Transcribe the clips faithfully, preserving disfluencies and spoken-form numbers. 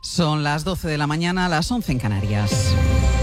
Son las doce de la mañana, las once en Canarias.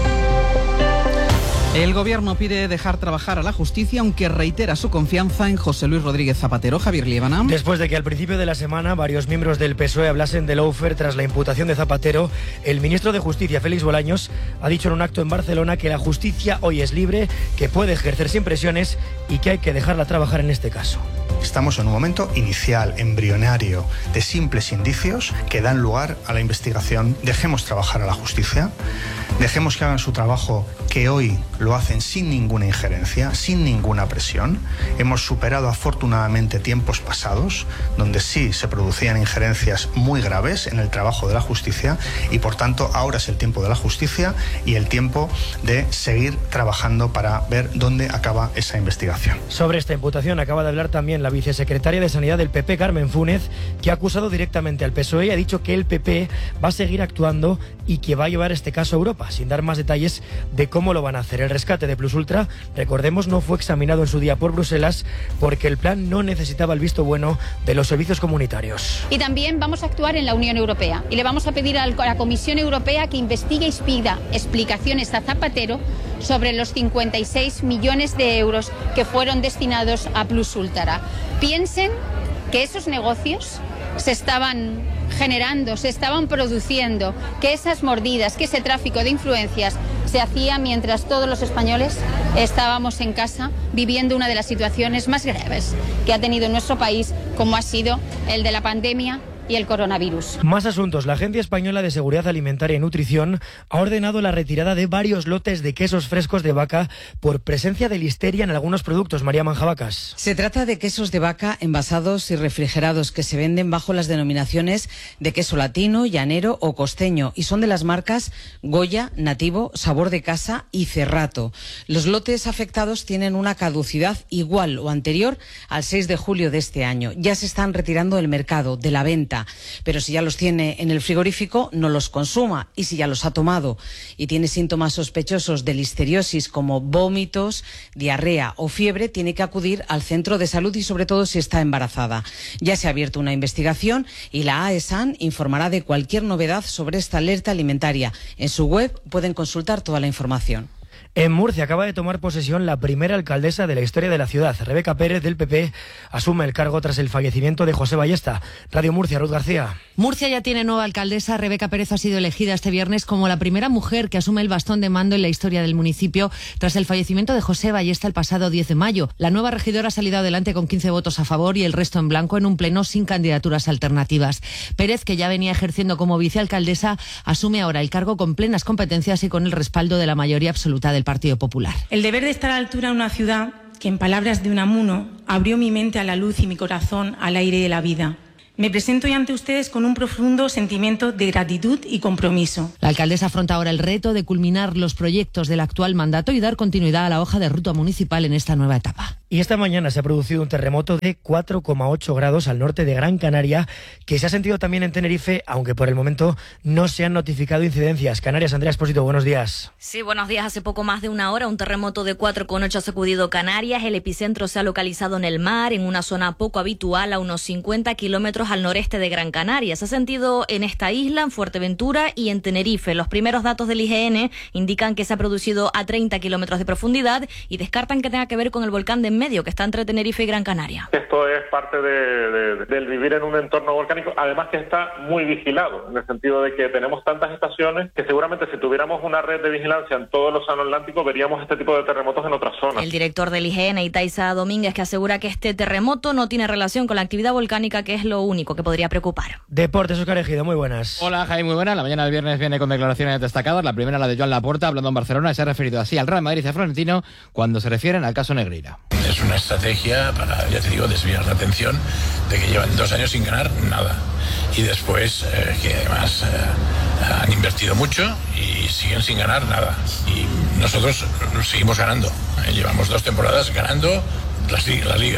El Gobierno pide dejar trabajar a la justicia, aunque reitera su confianza en José Luis Rodríguez Zapatero. Javier Liébana. Después de que al principio de la semana varios miembros del P S O E hablasen de lawfare tras la imputación de Zapatero, el ministro de Justicia, Félix Bolaños, ha dicho en un acto en Barcelona que la justicia hoy es libre, que puede ejercer sin presiones y que hay que dejarla trabajar en este caso. Estamos en un momento inicial, embrionario, de simples indicios que dan lugar a la investigación. Dejemos trabajar a la justicia, dejemos que hagan su trabajo, que hoy lo hacen sin ninguna injerencia, sin ninguna presión. Hemos superado afortunadamente tiempos pasados donde sí se producían injerencias muy graves en el trabajo de la justicia y por tanto ahora es el tiempo de la justicia y el tiempo de seguir trabajando para ver dónde acaba esa investigación. Sobre esta imputación acaba de hablar también la vicesecretaria de Sanidad del P P, Carmen Fúnez, que ha acusado directamente al P S O E y ha dicho que el P P va a seguir actuando y que va a llevar este caso a Europa, sin dar más detalles de cómo lo van a hacer. El rescate de Plus Ultra, recordemos, no fue examinado en su día por Bruselas porque el plan no necesitaba el visto bueno de los servicios comunitarios. Y también vamos a actuar en la Unión Europea y le vamos a pedir a la Comisión Europea que investigue y pida explicaciones a Zapatero sobre los cincuenta y seis millones de euros que fueron destinados a Plus Ultra. Piensen que esos negocios se estaban generando, se estaban produciendo, que esas mordidas, que ese tráfico de influencias se hacía mientras todos los españoles estábamos en casa viviendo una de las situaciones más graves que ha tenido nuestro país, como ha sido el de la pandemia y el coronavirus. Más asuntos. La Agencia Española de Seguridad Alimentaria y Nutrición ha ordenado la retirada de varios lotes de quesos frescos de vaca por presencia de listeria en algunos productos. María Manjabacas. Se trata de quesos de vaca envasados y refrigerados que se venden bajo las denominaciones de queso latino, llanero o costeño y son de las marcas Goya, Nativo, Sabor de Casa y Cerrato. Los lotes afectados tienen una caducidad igual o anterior al seis de julio de este año. Ya se están retirando del mercado, de la venta. Pero si ya los tiene en el frigorífico, no los consuma. Y si ya los ha tomado y tiene síntomas sospechosos de listeriosis como vómitos, diarrea o fiebre, tiene que acudir al centro de salud y sobre todo si está embarazada. Ya se ha abierto una investigación y la AESAN informará de cualquier novedad sobre esta alerta alimentaria. En su web pueden consultar toda la información. En Murcia acaba de tomar posesión la primera alcaldesa de la historia de la ciudad. Rebeca Pérez, del P P, asume el cargo tras el fallecimiento de José Ballesta. Radio Murcia, Ruth García. Murcia ya tiene nueva alcaldesa. Rebeca Pérez ha sido elegida este viernes como la primera mujer que asume el bastón de mando en la historia del municipio tras el fallecimiento de José Ballesta el pasado diez de mayo. La nueva regidora ha salido adelante con quince votos a favor y el resto en blanco en un pleno sin candidaturas alternativas. Pérez, que ya venía ejerciendo como vicealcaldesa, asume ahora el cargo con plenas competencias y con el respaldo de la mayoría absoluta del Partido Popular. El deber de estar a la altura de una ciudad que, en palabras de Unamuno, abrió mi mente a la luz y mi corazón al aire de la vida. Me presento hoy ante ustedes con un profundo sentimiento de gratitud y compromiso. La alcaldesa afronta ahora el reto de culminar los proyectos del actual mandato y dar continuidad a la hoja de ruta municipal en esta nueva etapa. Y esta mañana se ha producido un terremoto de cuatro coma ocho grados al norte de Gran Canaria, que se ha sentido también en Tenerife, aunque por el momento no se han notificado incidencias. Canarias, Andrea Espósito, buenos días. Sí, buenos días. Hace poco más de una hora un terremoto de cuatro coma ocho ha sacudido Canarias. El epicentro se ha localizado en el mar, en una zona poco habitual, a unos cincuenta kilómetros al noreste de Gran Canaria. Se ha sentido en esta isla, en Fuerteventura y en Tenerife. Los primeros datos del I G N indican que se ha producido a treinta kilómetros de profundidad y descartan que tenga que ver con el volcán de medio que está entre Tenerife y Gran Canaria. Esto es parte de, de, del vivir en un entorno volcánico, además que está muy vigilado, en el sentido de que tenemos tantas estaciones que seguramente si tuviéramos una red de vigilancia en todo el océano Atlántico veríamos este tipo de terremotos en otras zonas. El director del I G N, Itaiza Domínguez, que asegura que este terremoto no tiene relación con la actividad volcánica, que es lo único que podría preocupar. Deportes, Óscar Ejido, muy buenas. Hola, Jaime, muy buena. La mañana del viernes viene con declaraciones destacadas. La primera, la de Joan Laporta, hablando en Barcelona, y se ha referido así al Real Madrid y a Florentino cuando se refieren al caso Negreira. Es una estrategia para, ya te digo, desviar la atención de que llevan dos años sin ganar nada. Y después, eh, que además eh, han invertido mucho y siguen sin ganar nada. Y nosotros seguimos ganando. Eh, llevamos dos temporadas ganando la, la Liga.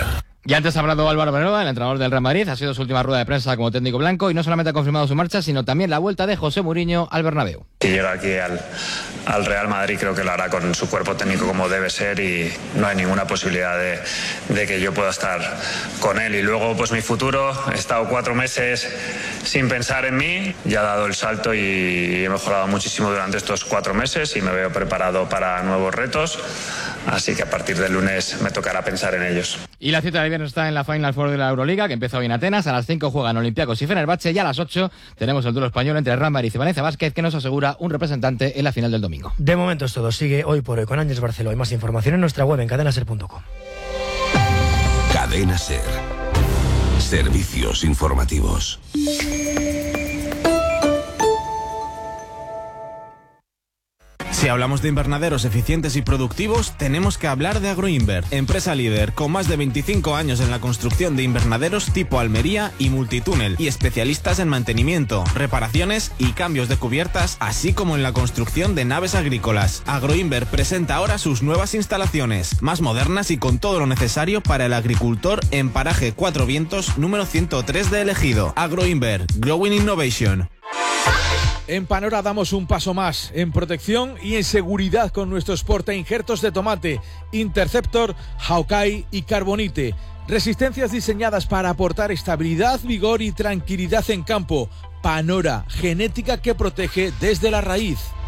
Y antes ha hablado Álvaro Benova, el entrenador del Real Madrid, ha sido su última rueda de prensa como técnico blanco y no solamente ha confirmado su marcha, sino también la vuelta de José Mourinho al Bernabéu. Si llega aquí al, al Real Madrid, creo que lo hará con su cuerpo técnico como debe ser y no hay ninguna posibilidad de, de que yo pueda estar con él. Y luego, pues mi futuro, he estado cuatro meses sin pensar en mí, ya he dado el salto y he mejorado muchísimo durante estos cuatro meses y me veo preparado para nuevos retos. Así que a partir del lunes me tocará pensar en ellos. Y la cita de viernes está en la Final Four de la Euroliga, que empieza hoy en Atenas. A las cinco juegan Olympiacos y Fenerbahce y a las ocho tenemos el duelo español entre Real Madrid y Valencia Vázquez, que nos asegura un representante en la final del domingo. De momento es todo. Sigue Hoy por Hoy con Ángeles Barceló. Hay más información en nuestra web en cadena ser punto com. Cadena Ser. Servicios informativos. Si hablamos de invernaderos eficientes y productivos, tenemos que hablar de Agroinver, empresa líder con más de veinticinco años en la construcción de invernaderos tipo Almería y multitúnel y especialistas en mantenimiento, reparaciones y cambios de cubiertas, así como en la construcción de naves agrícolas. Agroinver presenta ahora sus nuevas instalaciones, más modernas y con todo lo necesario para el agricultor en paraje Cuatro Vientos número ciento tres de Ejido. Agroinver, Growing Innovation. En Panora damos un paso más en protección y en seguridad con nuestros portainjertos de tomate, Interceptor, Hawkeye y Carbonite. Resistencias diseñadas para aportar estabilidad, vigor y tranquilidad en campo. Panora, genética que protege desde la raíz.